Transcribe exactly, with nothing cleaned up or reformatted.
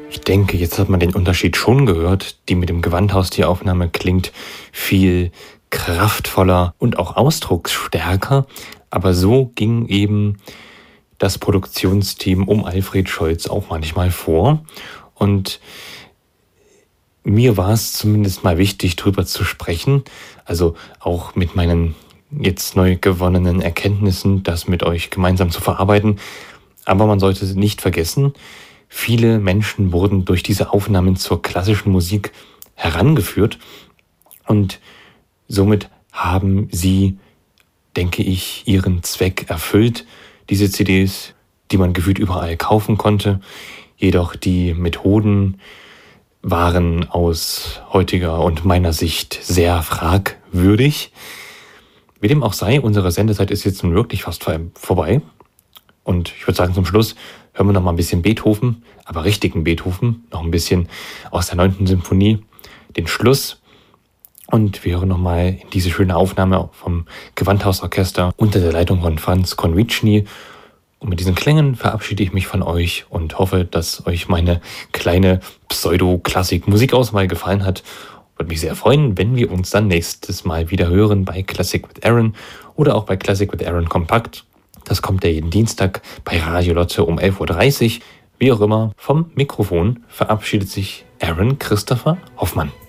Ich denke, jetzt hat man den Unterschied schon gehört. Die mit dem Gewandhaustieraufnahme klingt viel kraftvoller und auch ausdrucksstärker. Aber so ging eben das Produktionsteam um Alfred Scholz auch manchmal vor. Und mir war es zumindest mal wichtig, drüber zu sprechen. Also auch mit meinen jetzt neu gewonnenen Erkenntnissen, das mit euch gemeinsam zu verarbeiten. Aber man sollte nicht vergessen, viele Menschen wurden durch diese Aufnahmen zur klassischen Musik herangeführt und somit haben sie, denke ich, ihren Zweck erfüllt. Diese C Ds, die man gefühlt überall kaufen konnte, jedoch die Methoden waren aus heutiger und meiner Sicht sehr fragwürdig. Wie dem auch sei, unsere Sendezeit ist jetzt nun wirklich fast vorbei. Und ich würde sagen, zum Schluss hören wir noch mal ein bisschen Beethoven, aber richtigen Beethoven, noch ein bisschen aus der neunten Symphonie, den Schluss. Und wir hören noch mal in diese schöne Aufnahme vom Gewandhausorchester unter der Leitung von Franz Konvitschny. Und mit diesen Klängen verabschiede ich mich von euch und hoffe, dass euch meine kleine Pseudo-Klassik-Musikauswahl gefallen hat. Würde mich sehr freuen, wenn wir uns dann nächstes Mal wieder hören bei Classic with Aaron oder auch bei Classic with Aaron Kompakt. Das kommt ja jeden Dienstag bei Radio Lotte um elf Uhr dreißig. Wie auch immer, vom Mikrofon verabschiedet sich Aaron Christopher Hoffmann.